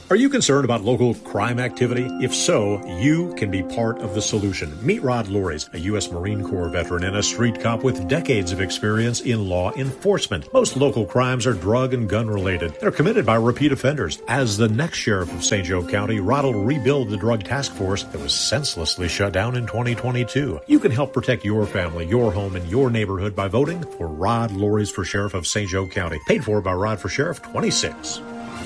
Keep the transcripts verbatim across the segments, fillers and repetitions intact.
Are you concerned about local crime activity? If so, you can be part of the solution. Meet Rod Loris, a U S Marine Corps veteran and a street cop with decades of experience in law enforcement. Most local crimes are drug and gun related. They're committed by repeat offenders. As the next sheriff of Saint Joe County, Rod will rebuild the drug task force that was senselessly shut down in twenty twenty-two. You can help protect your family, your home, and your neighborhood by voting for Rod Loris for Sheriff of Saint Joe County. Paid for by Rod for Sheriff twenty-six.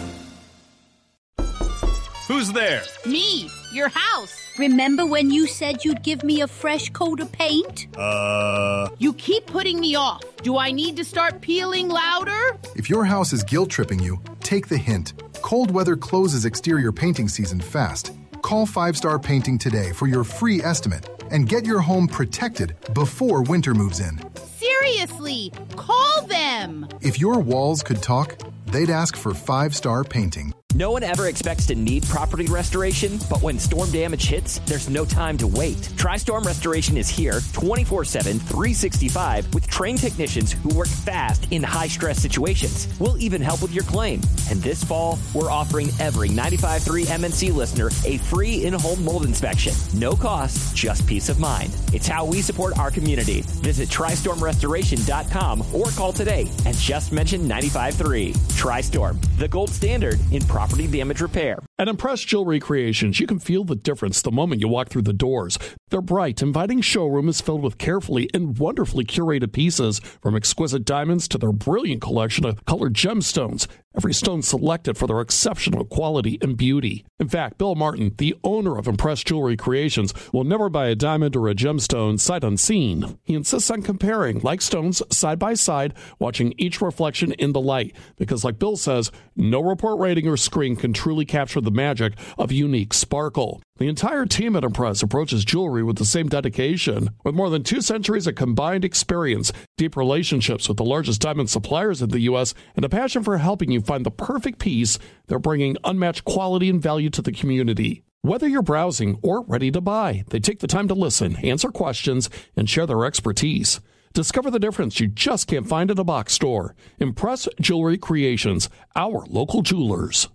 Who's there? Me, your house. Remember when you said you'd give me a fresh coat of paint? Uh... You keep putting me off. Do I need to start peeling louder? If your house is guilt-tripping you, take the hint. Cold weather closes exterior painting season fast. Call Five Star Painting today for your free estimate and get your home protected before winter moves in. Seriously, call them. If your walls could talk, they'd ask for Five Star Painting. No one ever expects to need property restoration, but when storm damage hits, there's no time to wait. TriStorm Restoration is here twenty-four seven, three sixty-five with trained technicians who work fast in high-stress situations. We'll even help with your claim. And this fall, we're offering every ninety-five point three M N C listener a free in-home mold inspection. No cost, just peace of mind. It's how we support our community. Visit tri storm restoration dot com or call today and just mention ninety-five point three. TriStorm, the gold standard in property property damage repair. At Impress Jewelry Creations, you can feel the difference the moment you walk through the doors. Their bright, inviting showroom is filled with carefully and wonderfully curated pieces, from exquisite diamonds to their brilliant collection of colored gemstones. Every stone selected for their exceptional quality and beauty. In fact, Bill Martin, the owner of Impress Jewelry Creations, will never buy a diamond or a gemstone sight unseen. He insists on comparing like stones side by side, watching each reflection in the light, because like Bill says, no report rating or screen can truly capture the magic of unique sparkle. The entire team at Impress approaches jewelry with the same dedication. With more than two centuries of combined experience, deep relationships with the largest diamond suppliers in the U S, and a passion for helping you find the perfect piece, they're bringing unmatched quality and value to the community. Whether you're browsing or ready to buy, they take the time to listen, answer questions, and share their expertise. Discover the difference you just can't find at a box store. Impress Jewelry Creations, our local jewelers.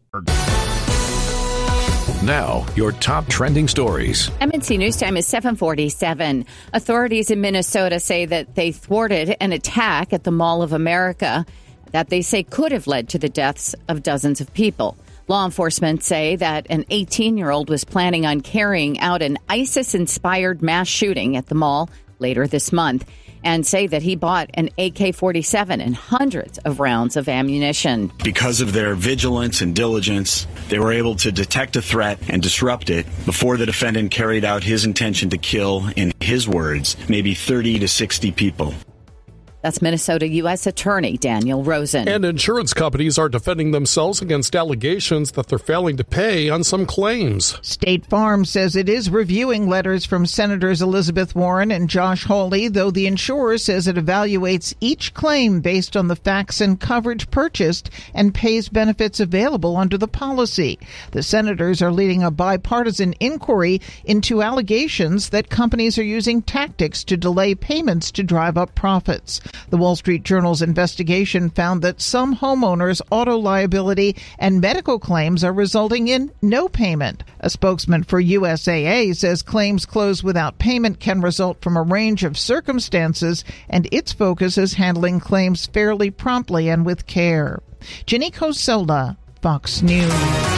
Now, your top trending stories. M N C News Time is seven forty-seven. Authorities in Minnesota say that they thwarted an attack at the Mall of America that they say could have led to the deaths of dozens of people. Law enforcement say that an eighteen-year-old was planning on carrying out an ISIS-inspired mass shooting at the mall later this month, and say that he bought an A K forty-seven and hundreds of rounds of ammunition. Because of their vigilance and diligence, they were able to detect a threat and disrupt it before the defendant carried out his intention to kill, in his words, maybe thirty to sixty people. That's Minnesota U S Attorney Daniel Rosen. And insurance companies are defending themselves against allegations that they're failing to pay on some claims. State Farm says it is reviewing letters from Senators Elizabeth Warren and Josh Hawley, though the insurer says it evaluates each claim based on the facts and coverage purchased and pays benefits available under the policy. The senators are leading a bipartisan inquiry into allegations that companies are using tactics to delay payments to drive up profits. The Wall Street Journal's investigation found that some homeowners' auto liability and medical claims are resulting in no payment. A spokesman for U S A A says claims closed without payment can result from a range of circumstances, and its focus is handling claims fairly promptly and with care. Jenny Cosola, Fox News.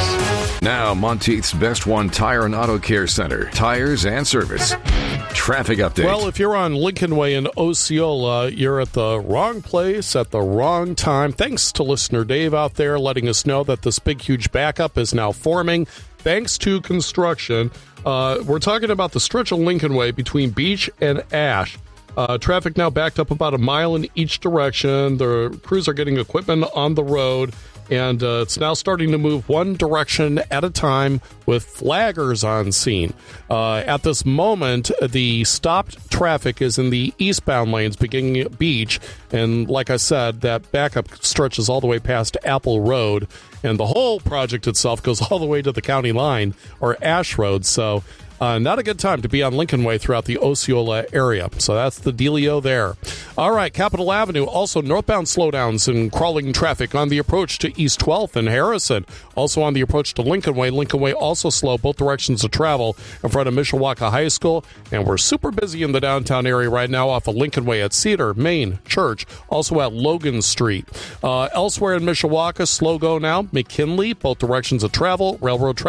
Now, Monteith's Best One Tire and Auto Care Center. Tires and service. Traffic update. Well, if you're on Lincoln Way in Osceola, you're at the wrong place at the wrong time. Thanks to listener Dave out there letting us know that this big, huge backup is now forming thanks to construction. Uh, we're talking about the stretch of Lincoln Way between Beach and Ash. Uh, traffic now backed up about a mile in each direction. The crews are getting equipment on the road, and uh, it's now starting to move one direction at a time with flaggers on scene. Uh, at this moment, the stopped traffic is in the eastbound lanes beginning at Beach, and like I said, that backup stretches all the way past Apple Road, and the whole project itself goes all the way to the county line, or Ash Road, so Uh, not a good time to be on Lincoln Way throughout the Osceola area. So that's the dealio there. All right, Capitol Avenue, also northbound slowdowns and crawling traffic on the approach to East twelfth and Harrison. Also on the approach to Lincoln Way. Lincoln Way also slow, both directions of travel in front of Mishawaka High School. And we're super busy in the downtown area right now off of Lincoln Way at Cedar, Main, Church, also at Logan Street. Uh, elsewhere in Mishawaka, slow go now. McKinley, both directions of travel. Railroad traffic